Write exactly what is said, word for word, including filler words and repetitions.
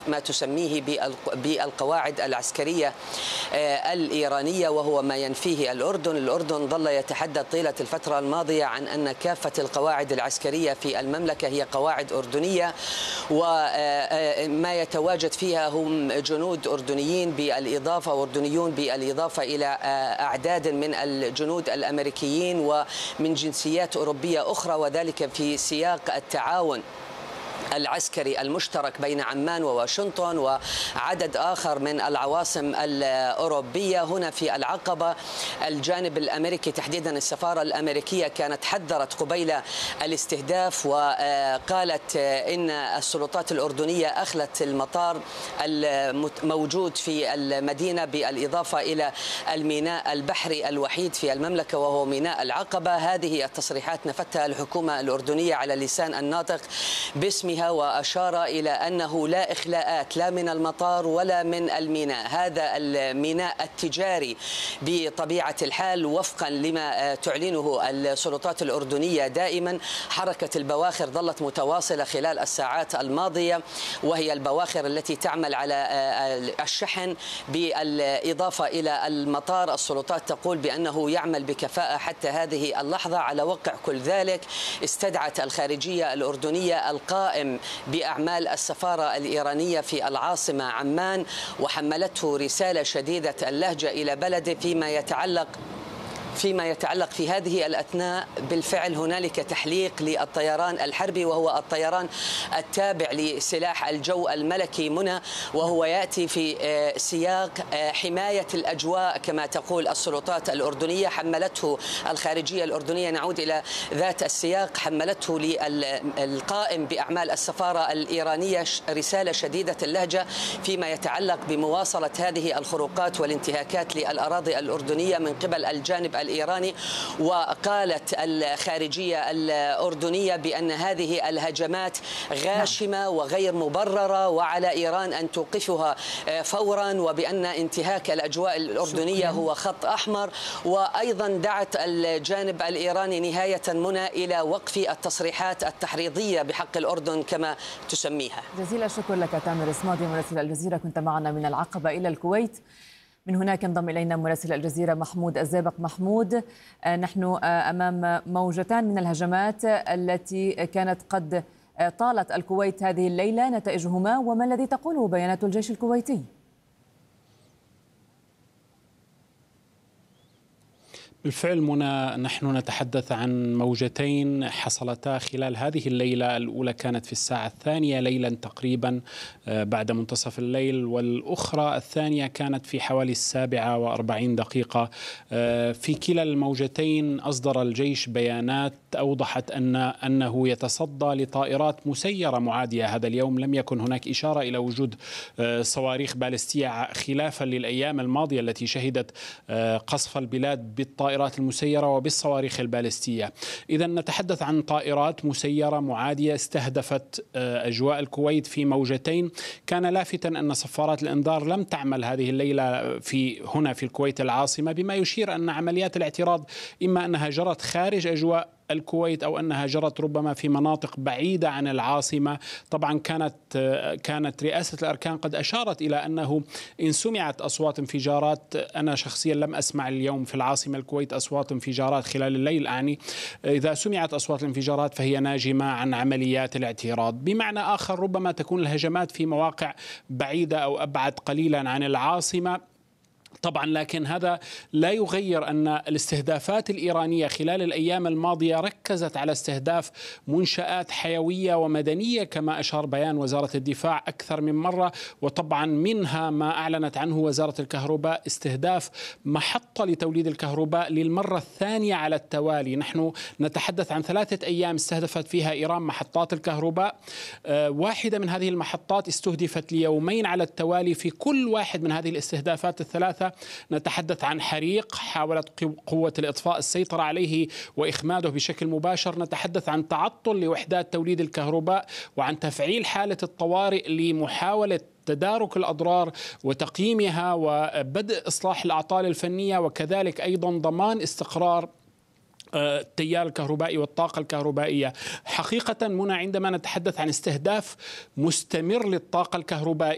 ما تسميه بالقواعد العسكرية الإيرانية، وهو ما ينفيه الأردن. الأردن ظل يتحدث طيلة الفترة الماضية عن أن كافة القواعد العسكرية في المملكة هي قواعد أردنية، وما يتواجد فيها هم جنود أردنيين بالإضافة وأردنيون بالإضافة إلى أعداد من الجنود الأمريكيين ومن جنسيات أوروبية أخرى، وذلك في سياق التعاون العسكري المشترك بين عمان وواشنطن وعدد آخر من العواصم الأوروبية. هنا في العقبة الجانب الأمريكي تحديدا السفارة الأمريكية كانت حذرت قبيل الاستهداف، وقالت إن السلطات الأردنية أخلت المطار الموجود في المدينة بالإضافة إلى الميناء البحري الوحيد في المملكة وهو ميناء العقبة. هذه التصريحات نفتها الحكومة الأردنية على لسان الناطق باسمها، وأشار إلى أنه لا إخلاءات لا من المطار ولا من الميناء. هذا الميناء التجاري بطبيعة الحال وفقا لما تعلنه السلطات الأردنية دائما. حركة البواخر ظلت متواصلة خلال الساعات الماضية، وهي البواخر التي تعمل على الشحن بالإضافة إلى المطار. السلطات تقول بأنه يعمل بكفاءة حتى هذه اللحظة. على وقع كل ذلك استدعت الخارجية الأردنية القائم بأعمال السفارة الإيرانية في العاصمة عمان، وحملته رسالة شديدة اللهجة إلى بلده فيما يتعلق فيما يتعلق في هذه الأثناء. بالفعل هنالك تحليق للطيران الحربي، وهو الطيران التابع لسلاح الجو الملكي منى، وهو يأتي في سياق حماية الأجواء كما تقول السلطات الأردنية. حملته الخارجية الأردنية، نعود إلى ذات السياق، حملته للقائم بأعمال السفارة الإيرانية رسالة شديدة اللهجة فيما يتعلق بمواصلة هذه الخروقات والانتهاكات للأراضي الأردنية من قبل الجانب الإيراني. وقالت الخارجية الأردنية بأن هذه الهجمات غاشمة وغير مبررة، وعلى إيران أن توقفها فورا، وبأن انتهاك الأجواء الأردنية هو خط أحمر. وأيضا دعت الجانب الإيراني نهاية منى إلى وقف التصريحات التحريضية بحق الأردن كما تسميها. جزيل الشكر لك تامر اسماضي مراسل الجزيرة، كنت معنا من العقبة إلى الكويت. من هناك انضم إلينا مراسل الجزيرة محمود الزابق. محمود، نحن أمام موجتان من الهجمات التي كانت قد طالت الكويت هذه الليلة، نتائجهما وما الذي تقوله بيانات الجيش الكويتي؟ بالفعل منى، نحن نتحدث عن موجتين حصلتا خلال هذه الليلة. الأولى كانت في الساعة الثانية ليلا تقريبا بعد منتصف الليل، والأخرى الثانية كانت في حوالي السابعة وأربعين دقيقة. في كلا الموجتين أصدر الجيش بيانات أوضحت أن أنه يتصدى لطائرات مسيرة معادية. هذا اليوم لم يكن هناك إشارة إلى وجود صواريخ باليستية خلافا للأيام الماضية التي شهدت قصف البلاد بالطائرات الطائرات المسيرة وبالصواريخ البالستية. إذا نتحدث عن طائرات مسيرة معادية استهدفت أجواء الكويت في موجتين. كان لافتا أن صفارات الإنذار لم تعمل هذه الليلة في هنا في الكويت العاصمة، بما يشير أن عمليات الاعتراض إما أنها جرت خارج أجواء الكويت أو أنها جرت ربما في مناطق بعيدة عن العاصمة. طبعا كانت كانت رئاسة الأركان قد أشارت إلى أنه إن سمعت أصوات انفجارات، أنا شخصيا لم أسمع اليوم في العاصمة الكويت أصوات انفجارات خلال الليل، أعني إذا سمعت أصوات الانفجارات فهي ناجمة عن عمليات الاعتراض. بمعنى آخر ربما تكون الهجمات في مواقع بعيدة أو أبعد قليلا عن العاصمة طبعا، لكن هذا لا يغير أن الاستهدافات الإيرانية خلال الأيام الماضية ركزت على استهداف منشآت حيوية ومدنية كما أشار بيان وزارة الدفاع أكثر من مرة، وطبعا منها ما أعلنت عنه وزارة الكهرباء استهداف محطة لتوليد الكهرباء للمرة الثانية على التوالي. نحن نتحدث عن ثلاثة أيام استهدفت فيها إيران محطات الكهرباء. واحدة من هذه المحطات استهدفت ليومين على التوالي. في كل واحد من هذه الاستهدافات الثلاثة نتحدث عن حريق حاولت قوة الإطفاء السيطرة عليه وإخماده بشكل مباشر. نتحدث عن تعطل لوحدات توليد الكهرباء وعن تفعيل حالة الطوارئ لمحاولة تدارك الأضرار وتقييمها وبدء إصلاح الأعطال الفنية، وكذلك أيضا ضمان استقرار التيار الكهربائي والطاقة الكهربائية. حقيقة منى، عندما نتحدث عن استهداف مستمر للطاقة الكهربائية